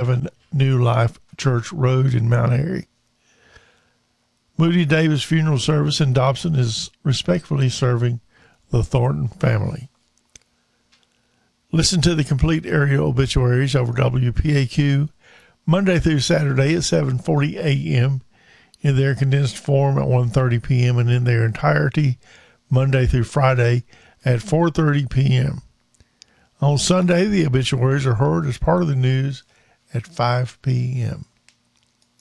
111 New Life Church Road in Mount Airy. Moody Davis Funeral Service in Dobson is respectfully serving the Thornton family. Listen to the complete area obituaries over WPAQ Monday through Saturday at 7:40 a.m. in their condensed form at 1:30 p.m. and in their entirety Monday through Friday at 4:30 p.m. On Sunday, the obituaries are heard as part of the news at 5 p.m.